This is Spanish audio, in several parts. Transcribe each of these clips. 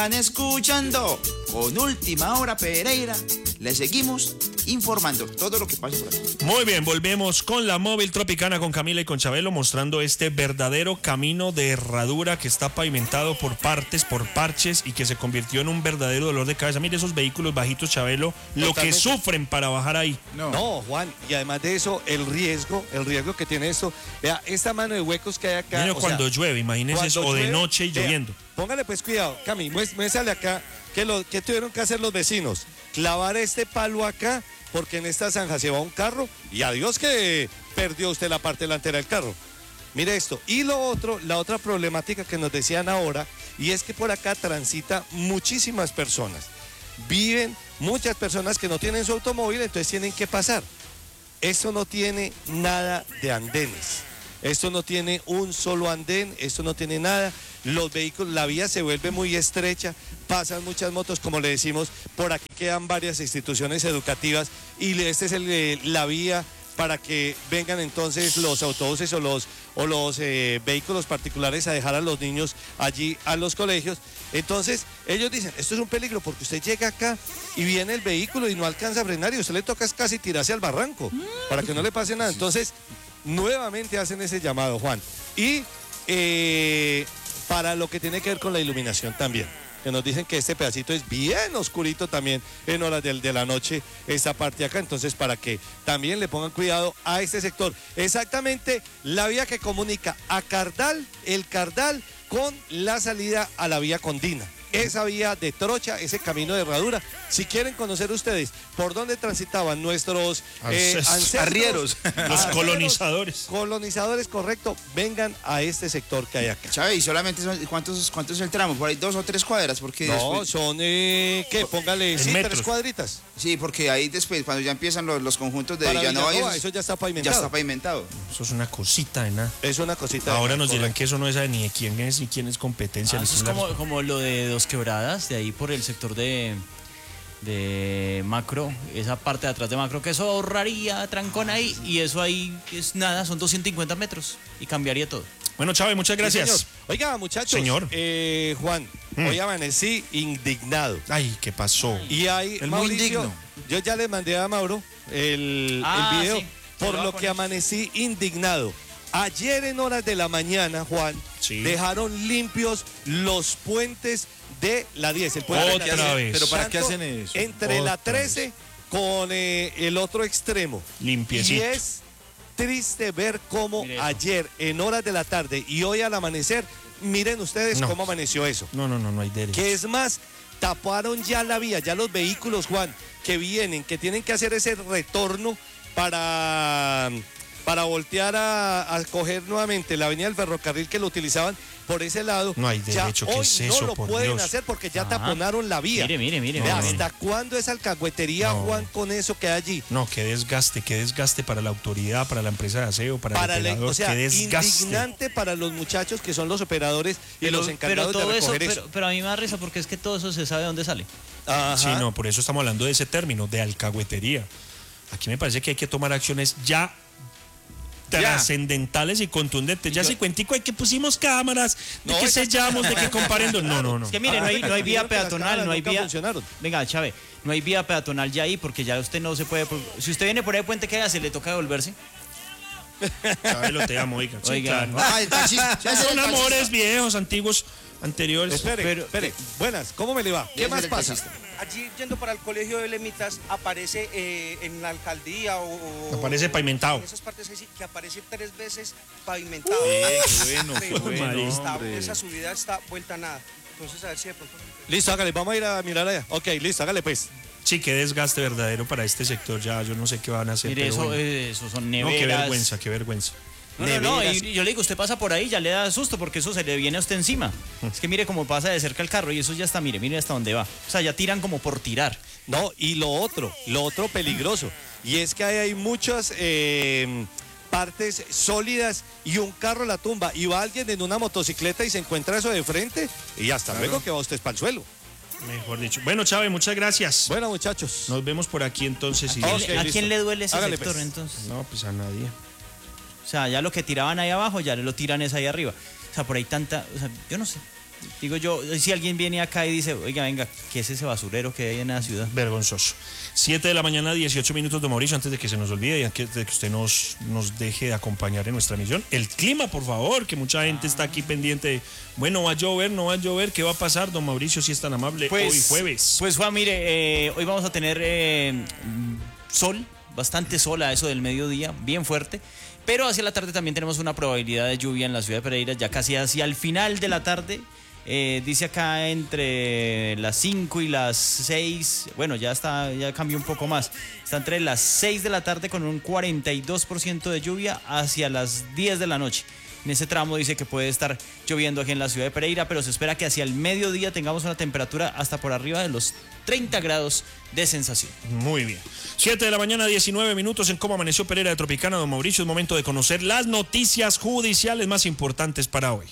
Están escuchando con Última Hora Pereira. Les seguimos informando todo lo que pasa por aquí. Muy bien, volvemos con la móvil Tropicana con Camila y con Chabelo, mostrando este verdadero camino de herradura que está pavimentado por partes, por parches, y que se convirtió en un verdadero dolor de cabeza. Mire esos vehículos bajitos, Chabelo, lo que sufren para bajar ahí. No, Juan, y además de eso, el riesgo que tiene esto. Vea, esta mano de huecos que hay acá. Mire, cuando llueve, imagínese eso, o de noche y lloviendo. Póngale pues cuidado, Cami, muéstrale acá que tuvieron que hacer los vecinos. Clavar este palo acá, porque en esta zanja se va un carro y adiós que perdió usted la parte delantera del carro. Mire esto. Y lo otro, la otra problemática que nos decían ahora, y es que por acá transita muchísimas personas. Viven muchas personas que no tienen su automóvil, entonces tienen que pasar. Esto no tiene nada de andenes. Esto no tiene un solo andén, esto no tiene nada. Los vehículos, la vía se vuelve muy estrecha, pasan muchas motos, como le decimos, por aquí quedan varias instituciones educativas y esta es la vía para que vengan entonces los autobuses o los vehículos particulares a dejar a los niños allí a los colegios. Entonces ellos dicen, esto es un peligro porque usted llega acá y viene el vehículo y no alcanza a frenar y a usted le toca casi tirarse al barranco para que no le pase nada. Entonces nuevamente hacen ese llamado, Juan. Y para lo que tiene que ver con la iluminación también, que nos dicen que este pedacito es bien oscurito también en horas de la noche, esta parte acá, entonces para que también le pongan cuidado a este sector. Exactamente la vía que comunica a Cardal, el Cardal, con la salida a la vía Condina. Esa vía de trocha, ese camino de herradura. Si quieren conocer ustedes por dónde transitaban nuestros ancestros, arrieros, los colonizadores. Colonizadores, correcto, vengan a este sector que hay acá. Chávez, ¿y solamente cuánto es el tramo? ¿Por ahí 2 o 3 cuadras? Porque no, después... son, ¿qué? Póngale, sí, 3 cuadritas. Sí, porque ahí después, cuando ya empiezan los conjuntos de Villanueva, eso ya está pavimentado. Ya está pavimentado. Eso es una cosita de nada. Es una cosita. Ahora nos dirán que eso no es ni de quién es ni quién es competencia. Eso es como lo de Dos Quebradas, de ahí por el sector de Macro, esa parte de atrás de Macro, que eso ahorraría trancón ahí, y eso ahí es nada, son 250 metros y cambiaría todo. Bueno, Chávez, muchas gracias. Sí, oiga, muchachos. Señor. Juan, hoy amanecí indignado. Ay, ¿qué pasó? Y ahí, Mauricio, yo ya le mandé a Mauro el video, sí, por lo que amanecí indignado. Ayer en horas de la mañana, Juan, dejaron limpios los puentes de la 10. El puente Otra vez. ¿Pero para qué hacen eso? Entre la 13 con el otro extremo. Limpiecito. Y es triste ver cómo ayer en horas de la tarde y hoy al amanecer, miren ustedes cómo amaneció eso. No hay derecho. Que es más, taparon ya la vía, ya los vehículos, Juan, que vienen, que tienen que hacer ese retorno para voltear a coger nuevamente la avenida del ferrocarril que lo utilizaban por ese lado. No hay derecho, ya ¿qué hoy es eso, no lo por pueden Dios? hacer porque ya taponaron la vía. Mire. ¿Hasta cuándo es alcahuetería, Juan, con eso que hay allí? No, qué desgaste para la autoridad, para la empresa de aseo, para el operador, o sea, qué desgaste. indignante para los muchachos que son los operadores y los encargados todo de recoger eso. Pero a mí me da risa porque es que todo eso se sabe dónde sale. Ajá. Sí, no, por eso estamos hablando de ese término, de alcahuetería. Aquí me parece que hay que tomar acciones ya trascendentales y contundentes. Ya se cuentico de que pusimos cámaras, de que sellamos, de que comparendo. No. Es que mire, no hay vía peatonal, no hay vía. Funcionaron. Venga, Chávez, no hay vía peatonal ya ahí porque ya usted no se puede. Si usted viene por ahí puente, ¿qué hace? ¿Le toca devolverse? Chávez, lo te amo, oiga. Sí, Oiga, claro. Ah, el taxista. Son amores viejos, antiguos, anteriores. Espere. Buenas, ¿cómo me le va? ¿Qué más pasa? Allí yendo para el colegio de Lemitas aparece en la alcaldía o Aparece pavimentado. en esas partes así, que aparece 3 veces pavimentado. Qué bueno, Esa subida está vuelta a nada. Entonces a ver si de pronto... Listo, hágale, vamos a ir a mirar allá. Ok, listo, hágale pues. Sí, qué desgaste verdadero para este sector. Ya yo no sé qué van a hacer. Mire, pero bueno. eso son No, neveras. qué vergüenza. No, y yo le digo, usted pasa por ahí, ya le da susto porque eso se le viene a usted encima. Es que mire cómo pasa de cerca el carro y eso ya está, mire hasta dónde va. O sea, ya tiran como por tirar. No, y lo otro peligroso, y es que hay muchas partes sólidas y un carro la tumba y va alguien en una motocicleta y se encuentra eso de frente y hasta luego que va usted para el suelo. Mejor dicho. Bueno, Chávez, muchas gracias. Bueno, muchachos. Nos vemos por aquí entonces. ¿A quién le duele ese Hágale, sector pues. entonces? No, pues a nadie. O sea, ya lo que tiraban ahí abajo, ya lo tiran es ahí arriba. O sea, por ahí tanta, o sea, yo no sé. digo yo, si alguien viene acá y dice, oiga, venga, ¿qué es ese basurero que hay en la ciudad? Vergonzoso. 7 de la mañana, 18 minutos, don Mauricio, antes de que se nos olvide y antes de que usted nos deje de acompañar en nuestra misión. El clima, por favor, que mucha gente está aquí pendiente de, bueno, va a llover, no va a llover, ¿qué va a pasar, don Mauricio, si es tan amable, hoy jueves? Pues Juan, mire, hoy vamos a tener sol, bastante sol a eso del mediodía, bien fuerte. Pero hacia la tarde también tenemos una probabilidad de lluvia en la ciudad de Pereira, ya casi hacia el final de la tarde. Dice acá entre las 5 y las 6, bueno, ya cambió un poco más. Está entre las 6 de la tarde con un 42% de lluvia hacia las 10 de la noche. En ese tramo dice que puede estar lloviendo aquí en la ciudad de Pereira, pero se espera que hacia el mediodía tengamos una temperatura hasta por arriba de los 30 grados de sensación. Muy bien. 7 de la mañana, 19 minutos en Cómo Amaneció Pereira de Tropicana, don Mauricio. Es momento de conocer las noticias judiciales más importantes para hoy.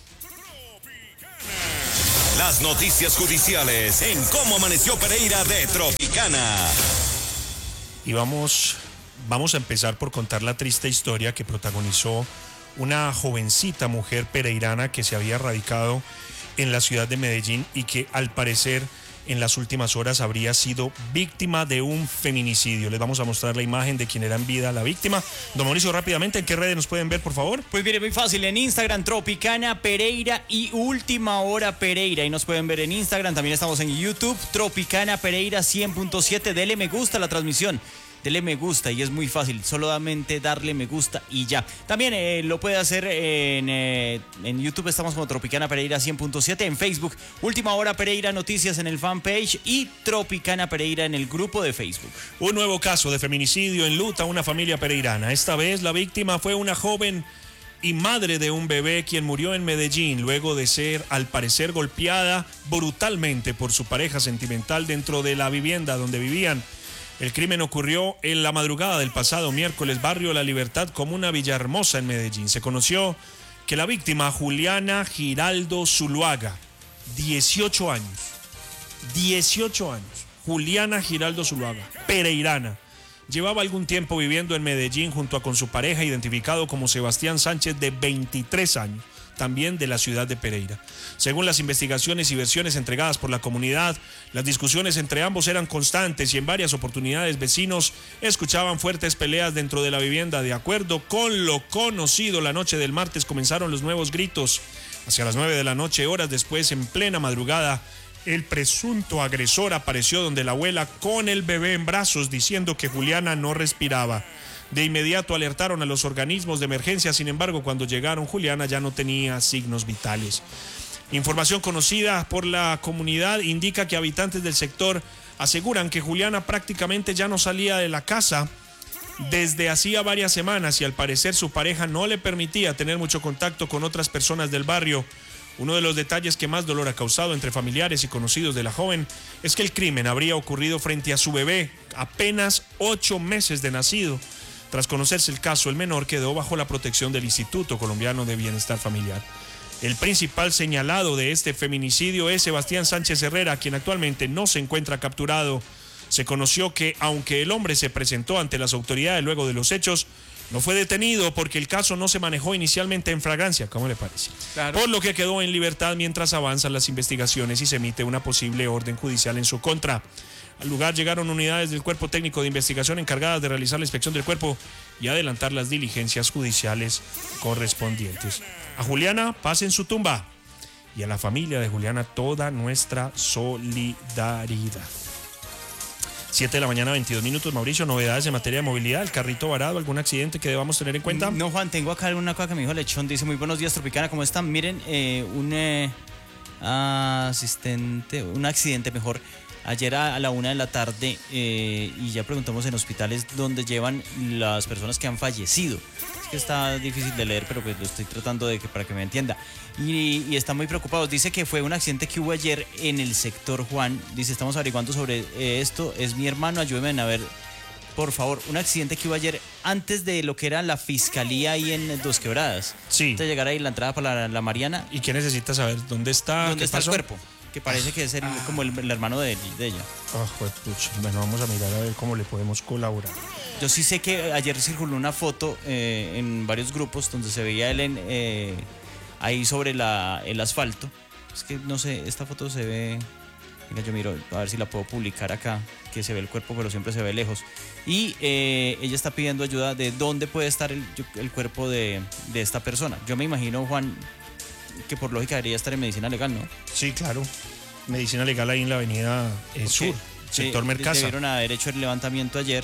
Las noticias judiciales en Cómo Amaneció Pereira de Tropicana. Y vamos a empezar por contar la triste historia que protagonizó una jovencita mujer pereirana que se había radicado en la ciudad de Medellín y que al parecer en las últimas horas habría sido víctima de un feminicidio. Les vamos a mostrar la imagen de quien era en vida la víctima. Don Mauricio, rápidamente, ¿en qué redes nos pueden ver, por favor? Pues mire, muy fácil, en Instagram, Tropicana Pereira y Última Hora Pereira. Ahí nos pueden ver en Instagram, también estamos en YouTube, Tropicana Pereira 100.7. Dele me gusta a la transmisión. Dele me gusta y es muy fácil, solamente darle me gusta y ya. También lo puede hacer en YouTube, estamos como Tropicana Pereira 100.7, en Facebook Última Hora Pereira Noticias en el fanpage y Tropicana Pereira en el grupo de Facebook. Un nuevo caso de feminicidio enluta a una familia pereirana. Esta vez la víctima fue una joven y madre de un bebé quien murió en Medellín luego de ser, al parecer, golpeada brutalmente por su pareja sentimental dentro de la vivienda donde vivían. El crimen ocurrió en la madrugada del pasado miércoles, barrio La Libertad, comuna Villahermosa, en Medellín. Se conoció que la víctima, Juliana Giraldo Zuluaga, 18 años, Juliana Giraldo Zuluaga, pereirana, llevaba algún tiempo viviendo en Medellín junto con su pareja, identificado como Sebastián Sánchez, de 23 años. También de la ciudad de Pereira. Según las investigaciones y versiones entregadas por la comunidad, las discusiones entre ambos eran constantes y en varias oportunidades vecinos escuchaban fuertes peleas dentro de la vivienda. De acuerdo con lo conocido, la noche del martes comenzaron los nuevos gritos. Hacia las 9 de la noche, horas después, en plena madrugada, el presunto agresor apareció donde la abuela con el bebé en brazos, diciendo que Juliana no respiraba. De inmediato alertaron a los organismos de emergencia, sin embargo, cuando llegaron, Juliana ya no tenía signos vitales. Información conocida por la comunidad indica que habitantes del sector aseguran que Juliana prácticamente ya no salía de la casa desde hacía varias semanas y al parecer su pareja no le permitía tener mucho contacto con otras personas del barrio. Uno de los detalles que más dolor ha causado entre familiares y conocidos de la joven es que el crimen habría ocurrido frente a su bebé, apenas 8 meses de nacido. Tras conocerse el caso, el menor quedó bajo la protección del Instituto Colombiano de Bienestar Familiar. El principal señalado de este feminicidio es Sebastián Sánchez Herrera, quien actualmente no se encuentra capturado. Se conoció que, aunque el hombre se presentó ante las autoridades luego de los hechos, no fue detenido porque el caso no se manejó inicialmente en flagrancia, ¿cómo le parece? Claro. Por lo que quedó en libertad mientras avanzan las investigaciones y se emite una posible orden judicial en su contra. Al lugar llegaron unidades del Cuerpo Técnico de Investigación encargadas de realizar la inspección del cuerpo y adelantar las diligencias judiciales correspondientes. A Juliana, paz en su tumba. Y a la familia de Juliana, toda nuestra solidaridad. 7 de la mañana, 22 minutos. Mauricio, novedades en materia de movilidad, el carrito varado, algún accidente que debamos tener en cuenta. No, Juan, tengo acá alguna cosa que me dijo Lechón. Dice, muy buenos días, Tropicana, ¿cómo están? Miren, un accidente mejor. Ayer a la 1 de la tarde y ya preguntamos en hospitales dónde llevan las personas que han fallecido. Es que está difícil de leer, pero pues lo estoy tratando de para que me entienda. Y están muy preocupados. Dice que fue un accidente que hubo ayer en el sector Juan. Dice, estamos averiguando sobre esto. Es mi hermano, ayúdenme a ver, por favor. Un accidente que hubo ayer antes de lo que era la fiscalía ahí en Dos Quebradas. Sí. Antes de llegar ahí la entrada para la Mariana. ¿Y qué necesita saber? ¿Dónde está? ¿Dónde está pasó? el cuerpo? Que parece que es como el hermano de ella. Juepucha. Bueno, vamos a mirar a ver cómo le podemos colaborar. Yo sí sé que ayer circuló una foto en varios grupos donde se veía él ahí sobre el asfalto Es que no sé, esta foto se ve. Venga, yo miro, a ver si la puedo publicar acá, que se ve el cuerpo, pero siempre se ve lejos. Y ella está pidiendo ayuda de dónde puede estar el cuerpo de esta persona. Yo me imagino, Juan, que por lógica debería estar en medicina legal, ¿no? Sí, claro. Medicina legal ahí en la avenida Sur, sector Mercasa. Debieron haber hecho el levantamiento ayer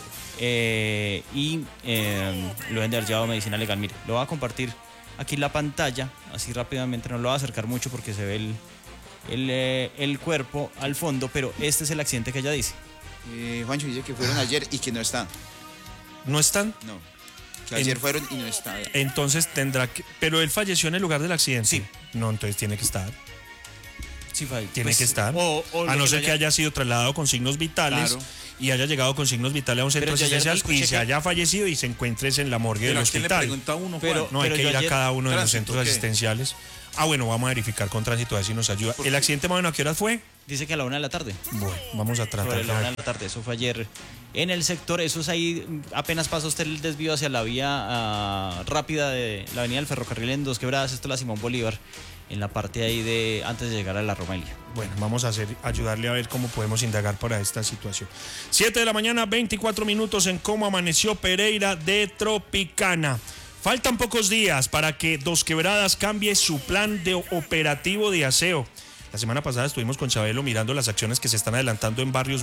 y lo deben de haber llevado a medicina legal. Mire, lo voy a compartir aquí en la pantalla, así rápidamente, no lo voy a acercar mucho porque se ve el cuerpo al fondo, pero este es el accidente que ella dice. Juancho dice que fueron ayer y que no están. ¿No están? No. Que ayer fueron y no están. Entonces tendrá que... Pero él falleció en el lugar del accidente. Sí. No, entonces tiene que estar. Sí, Tiene que estar. o A lo no que ser le que haya- haya sido trasladado con signos vitales Claro. y haya llegado con signos vitales a un centro Pero yo ayer asistencial escuché y que- se haya fallecido y se encuentre en la morgue del Pero ¿a quién le hospital. pregunta a uno, Pero- Juan? No, hay que yo ir a ayer- cada uno de los ¿Tránsito centros qué? asistenciales. Bueno, vamos a verificar con tránsito a ver si nos ayuda. ¿El accidente más o menos a qué hora fue? Dice que a la 1 de la tarde. Bueno, vamos a tratar Sobre de la 1 ver. de la tarde, eso fue ayer en el sector, eso es ahí, apenas pasa usted el desvío hacia la vía rápida de la avenida del Ferrocarril en Dos Quebradas, esto es la Simón Bolívar, en la parte ahí de antes de llegar a la Romelia. Bueno, vamos a ayudarle a ver cómo podemos indagar para esta situación. 7 de la mañana, 24 minutos en cómo amaneció Pereira de Tropicana. Faltan pocos días para que Dos Quebradas cambie su plan de operativo de aseo. La semana pasada estuvimos con Chabelo mirando las acciones que se están adelantando en barrios